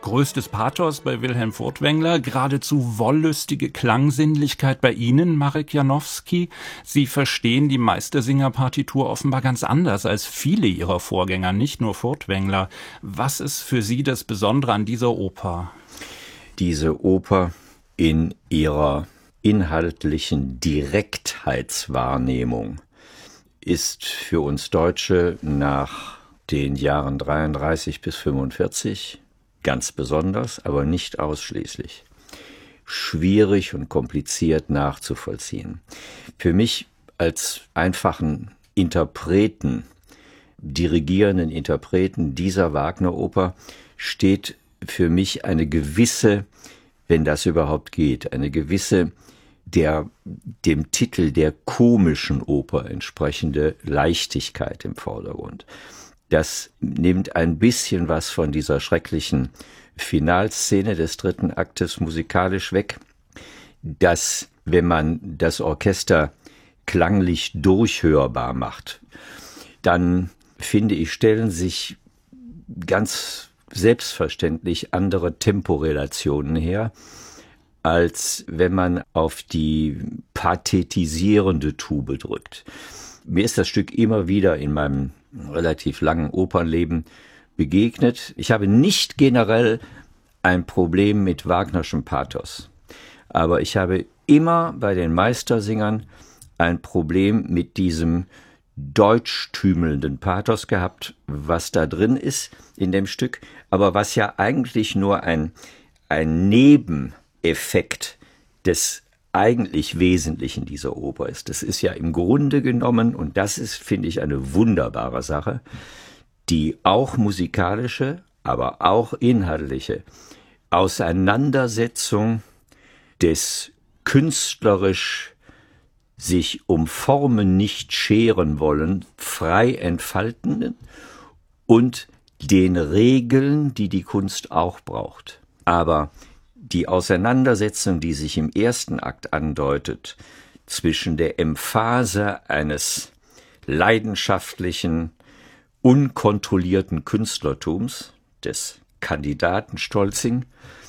Größtes Pathos bei Wilhelm Furtwängler, geradezu wollüstige Klangsinnlichkeit bei Ihnen, Marek Janowski. Sie verstehen die Meistersinger-Partitur offenbar ganz anders als viele Ihrer Vorgänger, nicht nur Furtwängler. Was ist für Sie das Besondere an dieser Oper? Diese Oper in ihrer inhaltlichen Direktheitswahrnehmung ist für uns Deutsche nach den Jahren 33 bis 45 ganz besonders, aber nicht ausschließlich schwierig und kompliziert nachzuvollziehen. Für mich als einfachen Interpreten, dirigierenden Interpreten dieser Wagner-Oper steht für mich eine gewisse, wenn das überhaupt geht, eine gewisse dem Titel der komischen Oper entsprechende Leichtigkeit im Vordergrund. Das nimmt ein bisschen was von dieser schrecklichen Finalszene des dritten Aktes musikalisch weg, dass, wenn man das Orchester klanglich durchhörbar macht, dann, finde ich, stellen sich ganz selbstverständlich andere Temporelationen her, als wenn man auf die pathetisierende Tube drückt. Mir ist das Stück immer wieder in meinem relativ langen Opernleben begegnet. Ich habe nicht generell ein Problem mit Wagnerschem Pathos, aber ich habe immer bei den Meistersingern ein Problem mit diesem deutschtümelnden Pathos gehabt, was da drin ist in dem Stück, aber was ja eigentlich nur ein Nebeneffekt des eigentlich Wesentlichen dieser Oper ist. Das ist ja im Grunde genommen, und das ist, finde ich, eine wunderbare Sache, die auch musikalische, aber auch inhaltliche Auseinandersetzung des künstlerisch sich um Formen nicht scheren wollen, frei entfaltenden und den Regeln, die die Kunst auch braucht. Aber die Auseinandersetzung, die sich im ersten Akt andeutet, zwischen der Emphase eines leidenschaftlichen, unkontrollierten Künstlertums des Kandidaten Stolzing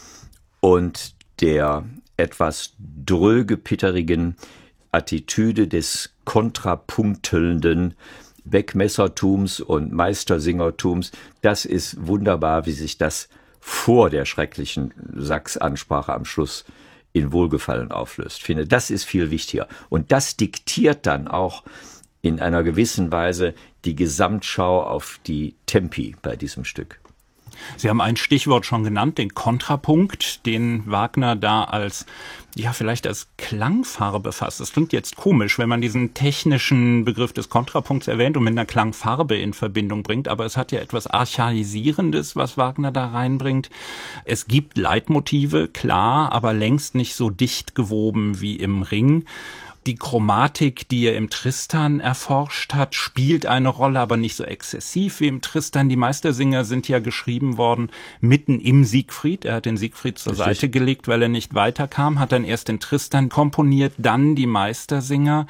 und der etwas dröge-pitterigen Attitüde des kontrapunktelnden Beckmessertums und Meistersingertums, das ist wunderbar, wie sich das vor der schrecklichen Sachs-Ansprache am Schluss in Wohlgefallen auflöst. Ich finde, das ist viel wichtiger. Und das diktiert dann auch in einer gewissen Weise die Gesamtschau auf die Tempi bei diesem Stück. Sie haben ein Stichwort schon genannt, den Kontrapunkt, den Wagner da vielleicht als Klangfarbe fasst. Das klingt jetzt komisch, wenn man diesen technischen Begriff des Kontrapunkts erwähnt und mit einer Klangfarbe in Verbindung bringt, aber es hat ja etwas Archaisierendes, was Wagner da reinbringt. Es gibt Leitmotive, klar, aber längst nicht so dicht gewoben wie im Ring. Die Chromatik, die er im Tristan erforscht hat, spielt eine Rolle, aber nicht so exzessiv wie im Tristan. Die Meistersinger sind ja geschrieben worden mitten im Siegfried. Er hat den Siegfried zur Seite gelegt, weil er nicht weiterkam, hat dann erst den Tristan komponiert, dann die Meistersinger.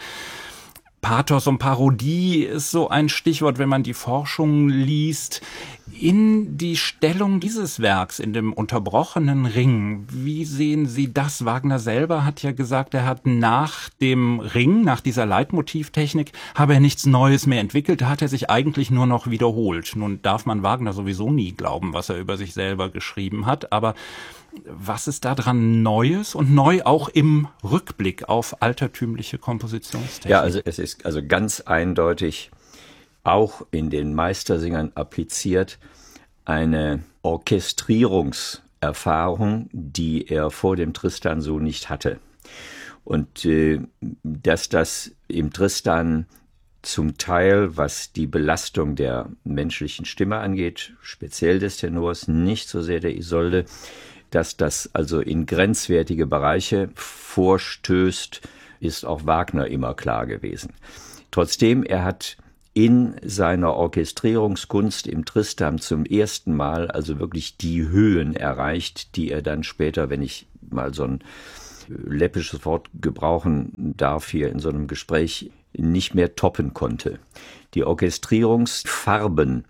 Pathos und Parodie ist so ein Stichwort, wenn man die Forschung liest. In die Stellung dieses Werks, in dem unterbrochenen Ring, wie sehen Sie das? Wagner selber hat ja gesagt, er hat nach dem Ring, nach dieser Leitmotivtechnik, habe er nichts Neues mehr entwickelt, da hat er sich eigentlich nur noch wiederholt. Nun darf man Wagner sowieso nie glauben, was er über sich selber geschrieben hat, aber was ist da dran Neues und neu auch im Rückblick auf altertümliche Kompositionstechnik? Ja, also es ist also ganz eindeutig auch in den Meistersingern appliziert eine Orchestrierungserfahrung, die er vor dem Tristan so nicht hatte. Und dass das im Tristan zum Teil, was die Belastung der menschlichen Stimme angeht, speziell des Tenors, nicht so sehr der Isolde, dass das also in grenzwertige Bereiche vorstößt, ist auch Wagner immer klar gewesen. Trotzdem, er hat in seiner Orchestrierungskunst im Tristan zum ersten Mal also wirklich die Höhen erreicht, die er dann später, wenn ich mal so ein läppisches Wort gebrauchen darf hier in so einem Gespräch, nicht mehr toppen konnte. Die Orchestrierungsfarben,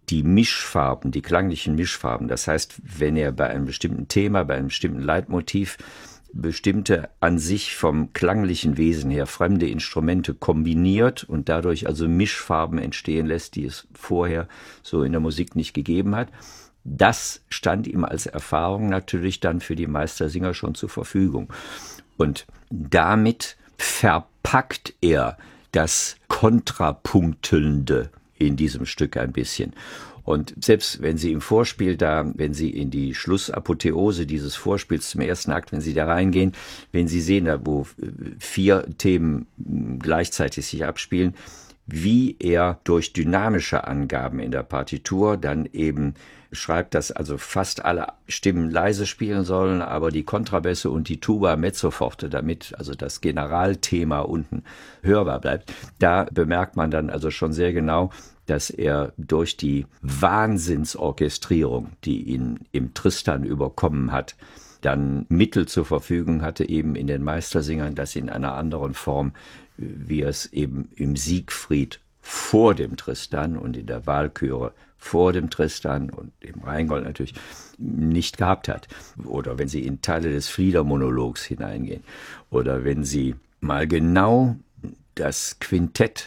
die Mischfarben, die klanglichen Mischfarben, das heißt, wenn er bei einem bestimmten Thema, bei einem bestimmten Leitmotiv bestimmte an sich vom klanglichen Wesen her fremde Instrumente kombiniert und dadurch also Mischfarben entstehen lässt, die es vorher so in der Musik nicht gegeben hat, das stand ihm als Erfahrung natürlich dann für die Meistersinger schon zur Verfügung. Und damit verpackt er das Kontrapunktelnde in diesem Stück ein bisschen. Und selbst wenn Sie im Vorspiel wenn Sie in die Schlussapotheose dieses Vorspiels zum ersten Akt, wenn Sie da reingehen, wenn Sie sehen, da wo 4 Themen gleichzeitig sich abspielen, wie er durch dynamische Angaben in der Partitur dann eben schreibt, dass also fast alle Stimmen leise spielen sollen, aber die Kontrabässe und die Tuba mezzoforte, damit also das Generalthema unten hörbar bleibt. Da bemerkt man dann also schon sehr genau, dass er durch die Wahnsinnsorchestrierung, die ihn im Tristan überkommen hat, dann Mittel zur Verfügung hatte, eben in den Meistersingern, das in einer anderen Form, wie er es eben im Siegfried vor dem Tristan und in der Walküre vor dem Tristan und im Rheingold natürlich nicht gehabt hat. Oder wenn Sie in Teile des Fliedermonologs hineingehen oder wenn Sie mal genau das Quintett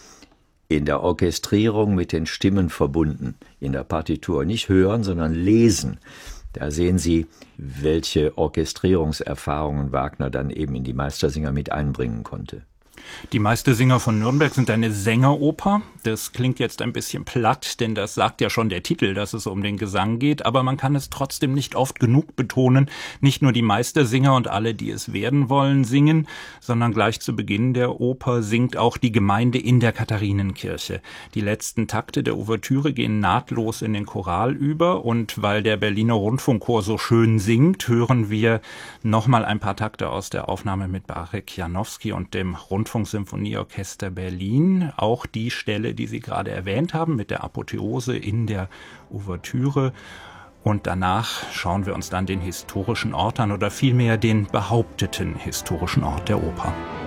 in der Orchestrierung mit den Stimmen verbunden, in der Partitur nicht hören, sondern lesen. Da sehen Sie, welche Orchestrierungserfahrungen Wagner dann eben in die Meistersinger mit einbringen konnte. Die Meistersinger von Nürnberg sind eine Sängeroper. Das klingt jetzt ein bisschen platt, denn das sagt ja schon der Titel, dass es um den Gesang geht. Aber man kann es trotzdem nicht oft genug betonen. Nicht nur die Meistersinger und alle, die es werden wollen, singen, sondern gleich zu Beginn der Oper singt auch die Gemeinde in der Katharinenkirche. Die letzten Takte der Ouvertüre gehen nahtlos in den Choral über. Und weil der Berliner Rundfunkchor so schön singt, hören wir nochmal ein paar Takte aus der Aufnahme mit Marek Janowski und dem Rundfunksymphonieorchester Berlin. Auch die Stelle, die Sie gerade erwähnt haben, mit der Apotheose in der Ouvertüre. Und danach schauen wir uns dann den historischen Ort an oder vielmehr den behaupteten historischen Ort der Oper.